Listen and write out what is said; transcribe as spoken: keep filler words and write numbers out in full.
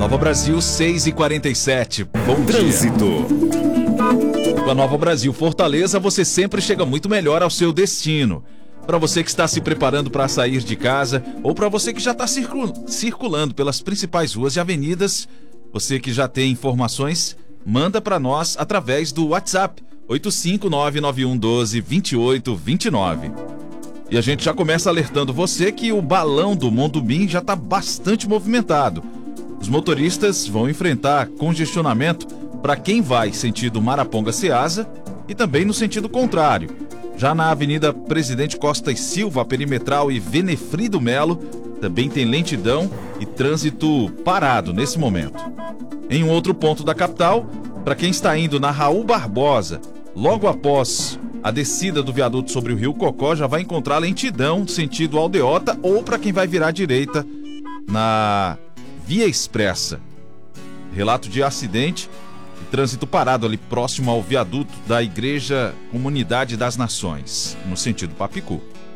Nova Brasil, seis e quarenta e sete. Bom Trânsito. dia. Com a Nova Brasil Fortaleza, você sempre chega muito melhor ao seu destino. Para você que está se preparando para sair de casa ou para você que já está circul- circulando pelas principais ruas e avenidas, você que já tem informações, manda para nós através do WhatsApp oito cinco nove nove um um dois dois oito dois nove. E a gente já começa alertando você que o balão do Mondubim já está bastante movimentado. Os motoristas vão enfrentar congestionamento para quem vai sentido Maraponga-Ceasa e também no sentido contrário. Já na Avenida Presidente Costa e Silva, Perimetral e Venefrido Melo, também tem lentidão e trânsito parado nesse momento. Em um outro ponto da capital, para quem está indo na Raul Barbosa, logo após a descida do viaduto sobre o Rio Cocó, já vai encontrar lentidão sentido Aldeota, ou para quem vai virar à direita na Via Expressa. Relato de acidente e trânsito parado ali próximo ao viaduto da Igreja Comunidade das Nações, no sentido Papicu.